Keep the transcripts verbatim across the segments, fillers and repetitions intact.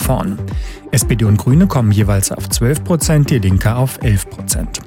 vorn. S P D und Grüne kommen jeweils auf zwölf Prozent, die Linke auf elf Prozent.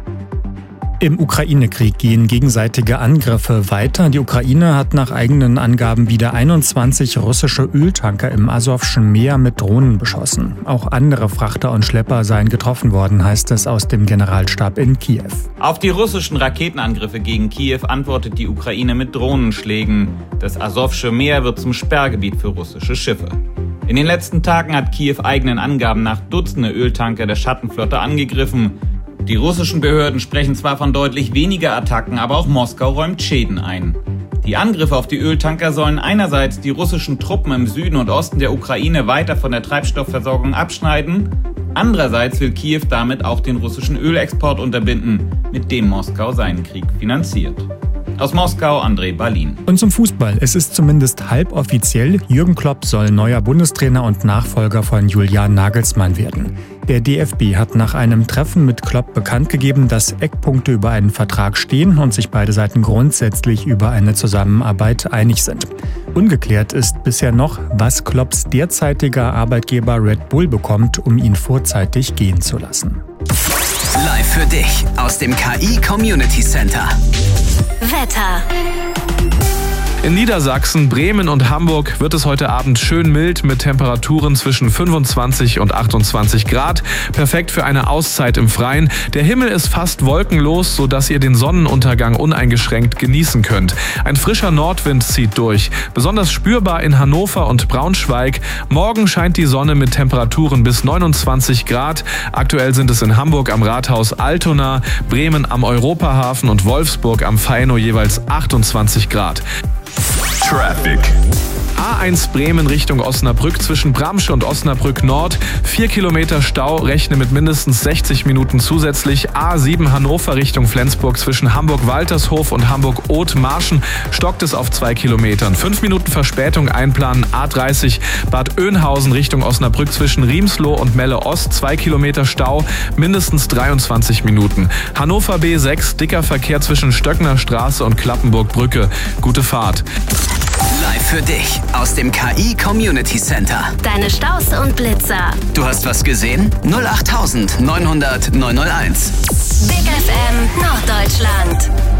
Im Ukraine-Krieg gehen gegenseitige Angriffe weiter. Die Ukraine hat nach eigenen Angaben wieder einundzwanzig russische Öltanker im Asowschen Meer mit Drohnen beschossen. Auch andere Frachter und Schlepper seien getroffen worden, heißt es aus dem Generalstab in Kiew. Auf die russischen Raketenangriffe gegen Kiew antwortet die Ukraine mit Drohnenschlägen. Das Asowsche Meer wird zum Sperrgebiet für russische Schiffe. In den letzten Tagen hat Kiew eigenen Angaben nach Dutzende Öltanker der Schattenflotte angegriffen. Die russischen Behörden sprechen zwar von deutlich weniger Attacken, aber auch Moskau räumt Schäden ein. Die Angriffe auf die Öltanker sollen einerseits die russischen Truppen im Süden und Osten der Ukraine weiter von der Treibstoffversorgung abschneiden, andererseits will Kiew damit auch den russischen Ölexport unterbinden, mit dem Moskau seinen Krieg finanziert. Aus Moskau, André Balin. Und zum Fußball. Es ist zumindest halboffiziell, Jürgen Klopp soll neuer Bundestrainer und Nachfolger von Julian Nagelsmann werden. Der D F B hat nach einem Treffen mit Klopp bekannt gegeben, dass Eckpunkte über einen Vertrag stehen und sich beide Seiten grundsätzlich über eine Zusammenarbeit einig sind. Ungeklärt ist bisher noch, was Klopps derzeitiger Arbeitgeber Red Bull bekommt, um ihn vorzeitig gehen zu lassen. Live für dich aus dem K I Community Center. Wetter. In Niedersachsen, Bremen und Hamburg wird es heute Abend schön mild mit Temperaturen zwischen fünfundzwanzig und achtundzwanzig Grad. Perfekt für eine Auszeit im Freien. Der Himmel ist fast wolkenlos, sodass ihr den Sonnenuntergang uneingeschränkt genießen könnt. Ein frischer Nordwind zieht durch. Besonders spürbar in Hannover und Braunschweig. Morgen scheint die Sonne mit Temperaturen bis neunundzwanzig Grad. Aktuell sind es in Hamburg am Rathaus Altona, Bremen am Europahafen und Wolfsburg am Faino jeweils achtundzwanzig Grad. Traffic. A eins Bremen Richtung Osnabrück zwischen Bramsche und Osnabrück Nord. Vier Kilometer Stau, rechne mit mindestens sechzig Minuten zusätzlich. A sieben Hannover Richtung Flensburg zwischen Hamburg-Waltershof und Hamburg-Oth-Marschen stockt es auf zwei Kilometern. Fünf Minuten Verspätung einplanen. A dreißig Bad Oeynhausen Richtung Osnabrück zwischen Riemsloh und Melle Ost. Zwei Kilometer Stau, mindestens dreiundzwanzig Minuten. Hannover B sechs, dicker Verkehr zwischen Stöckner Straße und Klappenburg Brücke. Gute Fahrt. Live für dich aus dem K I Community Center. Deine Staus und Blitzer. Du hast was gesehen? null acht neunhundert neunhundert neunhunderteins. Big F M Norddeutschland.